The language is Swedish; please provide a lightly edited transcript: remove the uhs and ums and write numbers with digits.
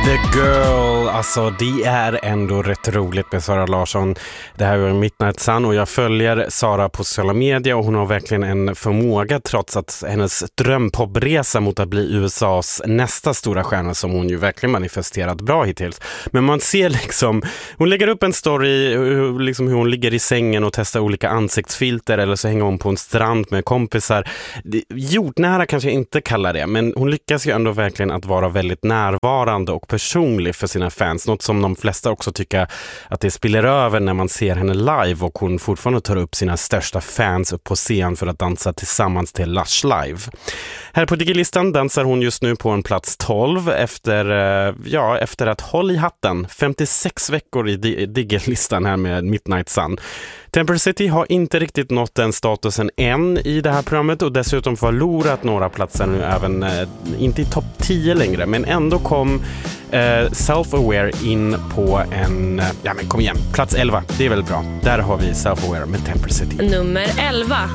The Girl, alltså det är ändå rätt roligt med Sara Larsson. Det här är Midnight Sun och jag följer Sara på sociala medier och hon har verkligen en förmåga trots att hennes drömpoppresa mot att bli USAs nästa stora stjärna som hon ju verkligen manifesterat bra hittills. Men man ser liksom, hon lägger upp en story liksom hur hon ligger i sängen och testar olika ansiktsfilter eller så hänger hon på en strand med kompisar. Jordnära kanske jag inte kallar det, men hon lyckas ju ändå verkligen att vara väldigt närvarande och personlig för sina fans. Något som de flesta också tycker att det spiller över när man ser henne live och hon fortfarande tar upp sina största fans upp på scen för att dansa tillsammans till Lush live. Här på Diggillistan dansar hon just nu på en plats 12 efter att håll i hatten 56 veckor i Diggillistan här med Midnight Sun. Temper City har inte riktigt nått den statusen än i det här programmet och dessutom förlorat några platser nu även, inte i topp 10 längre, men ändå kom Self-Aware in på en, ja men kom igen, plats 11, det är väl bra. Där har vi Self-Aware med Temper City. Nummer 11.